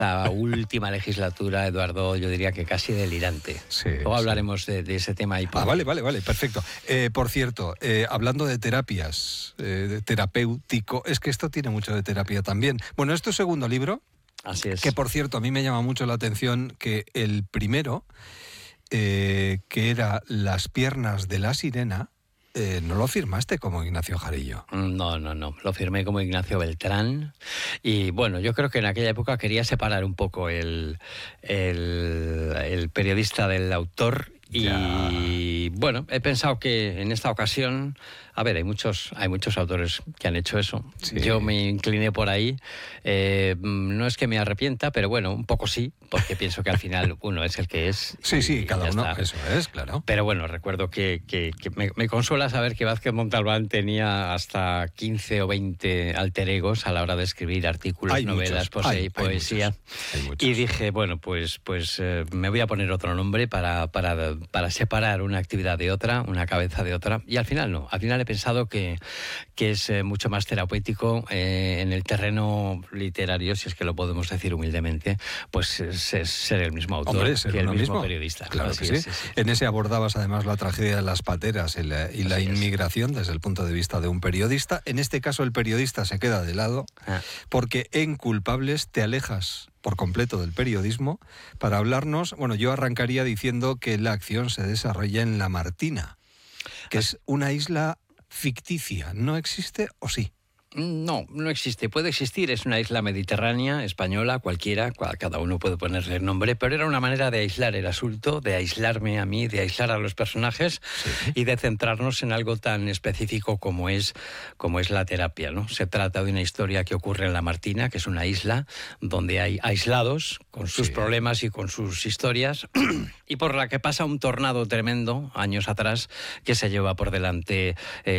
la última legislatura, Eduardo, yo diría que casi delirante. Sí, Luego hablaremos de ese tema ahí. Vale, perfecto. Por cierto, hablando de terapias, de terapéutico, es que esto tiene mucho de terapia también. Bueno, es tu segundo libro. Así es. Que, por cierto, a mí me llama mucho la atención que el primero, que era Las piernas de la sirena, no lo firmaste como Ignacio Jarillo. No. Lo firmé como Ignacio Beltrán. Y bueno, yo creo que en aquella época quería separar un poco el periodista del autor. Y bueno, he pensado que en esta ocasión, a ver, hay muchos autores que han hecho eso. Sí. Yo me incliné por ahí. No es que me arrepienta, pero bueno, un poco sí, porque pienso que al final uno es el que es. Sí, cada uno, está. Eso es, claro. Pero bueno, recuerdo que me consuela saber que Vázquez Montalbán tenía hasta 15 o 20 alter egos a la hora de escribir artículos, hay novelas, poesía. Hay muchos. Y dije, bueno, pues me voy a poner otro nombre para separar una actividad de otra, una cabeza de otra. Y al final no. Al final he pensado que es mucho más terapéutico en el terreno literario, si es que lo podemos decir humildemente, pues ser el mismo autor. Hombre, ser que el uno mismo mismo. periodista. Claro que sí. En ese abordabas además la tragedia de las pateras y la inmigración desde el punto de vista de un periodista. En este caso el periodista se queda de lado porque en Culpables te alejas por completo del periodismo para hablarnos. Bueno, yo arrancaría diciendo que la acción se desarrolla en La Martina, que es una isla ficticia. ¿No existe o sí? No existe. Puede existir, es una isla mediterránea, española, cualquiera, cada uno puede ponerle el nombre, pero era una manera de aislar el asunto, de aislarme a mí, de aislar a los personajes y de centrarnos en algo tan específico como es la terapia, ¿no? Se trata de una historia que ocurre en La Martina, que es una isla donde hay aislados con sus problemas y con sus historias y por la que pasa un tornado tremendo años atrás que se lleva por delante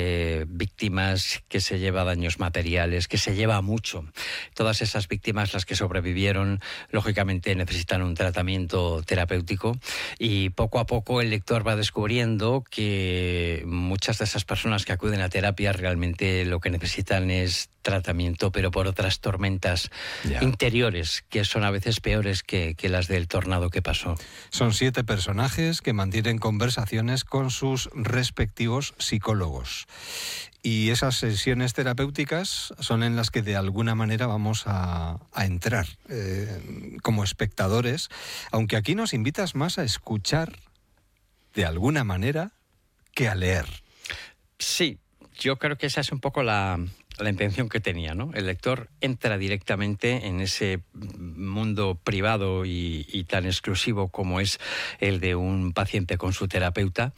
víctimas, que se lleva daños materiales, que se lleva mucho. Todas esas víctimas, las que sobrevivieron, lógicamente necesitan un tratamiento terapéutico y poco a poco el lector va descubriendo que muchas de esas personas que acuden a terapia realmente lo que necesitan es tratamiento, pero por otras tormentas interiores que son a veces peores que las del tornado que pasó. Son 7 personajes que mantienen conversaciones con sus respectivos psicólogos. Y esas sesiones terapéuticas son en las que de alguna manera vamos a entrar como espectadores, aunque aquí nos invitas más a escuchar de alguna manera que a leer. Sí, yo creo que esa es un poco la intención que tenía, ¿no? El lector entra directamente en ese mundo privado y tan exclusivo como es el de un paciente con su terapeuta.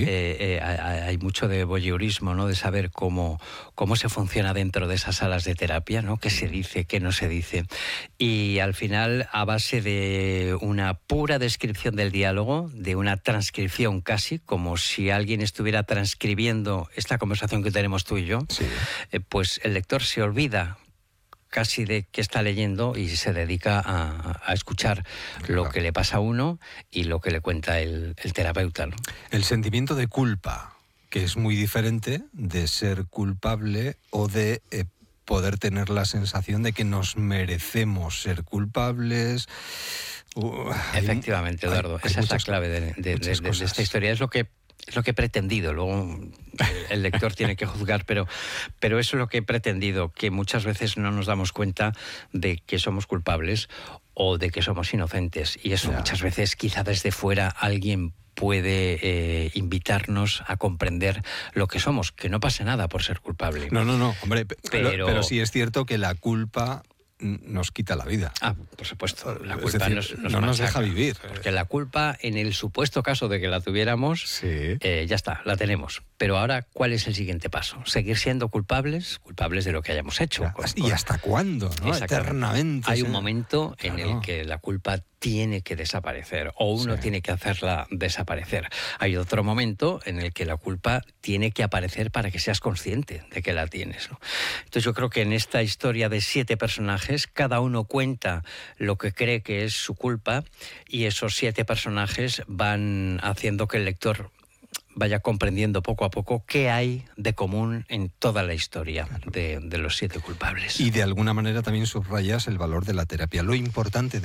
Hay mucho de voyeurismo, ¿no? De saber cómo se funciona dentro de esas salas de terapia, ¿no? Qué se dice, qué no se dice. Y al final, a base de una pura descripción del diálogo, de una transcripción casi, como si alguien estuviera transcribiendo esta conversación que tenemos tú y yo, pues el lector se olvida casi de qué está leyendo y se dedica a escuchar lo que le pasa a uno y lo que le cuenta el terapeuta, ¿no? El sentimiento de culpa, que es muy diferente de ser culpable o de poder tener la sensación de que nos merecemos ser culpables. Efectivamente, Eduardo, esa es la clave de esta historia. Es lo que he pretendido. Luego el lector tiene que juzgar, pero eso es lo que he pretendido, que muchas veces no nos damos cuenta de que somos culpables o de que somos inocentes. Y eso muchas veces, quizá desde fuera, alguien puede invitarnos a comprender lo que somos, que no pasa nada por ser culpable. No, hombre, pero sí es cierto que la culpa nos quita la vida. Por supuesto, la culpa no nos deja vivir. Porque la culpa, en el supuesto caso de que la tuviéramos, ya está, la tenemos. Pero ahora, ¿cuál es el siguiente paso? Seguir siendo culpables de lo que hayamos hecho. ¿Y hasta cuándo? ¿No? Eternamente. Hay un momento en el que la culpa tiene que desaparecer o uno tiene que hacerla desaparecer. Hay otro momento en el que la culpa tiene que aparecer para que seas consciente de que la tienes, ¿no? Entonces yo creo que en esta historia de 7 personajes, cada uno cuenta lo que cree que es su culpa y esos 7 personajes van haciendo que el lector vaya comprendiendo poco a poco qué hay de común en toda la historia de los 7 culpables. Y de alguna manera también subrayas el valor de la terapia, lo importante